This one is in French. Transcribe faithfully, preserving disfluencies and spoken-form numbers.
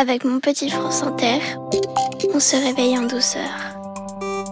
Avec mon petit France Inter, on se réveille en douceur.